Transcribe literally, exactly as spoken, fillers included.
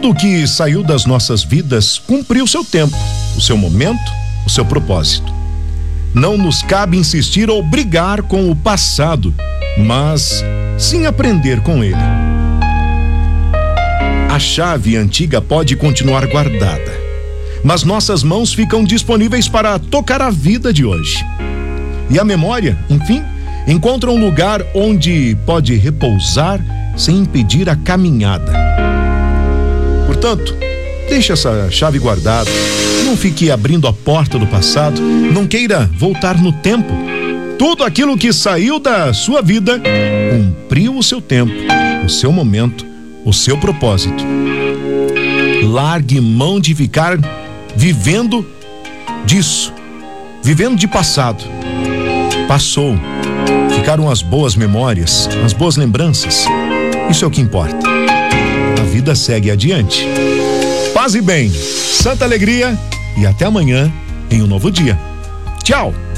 Tudo o que saiu das nossas vidas cumpriu seu tempo, o seu momento, o seu propósito. Não nos cabe insistir ou brigar com o passado, mas sim aprender com ele. A chave antiga pode continuar guardada, mas nossas mãos ficam disponíveis para tocar a vida de hoje. E a memória, enfim, encontra um lugar onde pode repousar sem impedir a caminhada. Portanto, deixe essa chave guardada, não fique abrindo a porta do passado, não queira voltar no tempo. Tudo aquilo que saiu da sua vida cumpriu o seu tempo, o seu momento, o seu propósito. Largue mão de ficar vivendo disso, vivendo de passado. Passou, ficaram as boas memórias, as boas lembranças. Isso é o que importa. A vida segue adiante. Paz e bem, santa alegria e até amanhã em um novo dia. Tchau!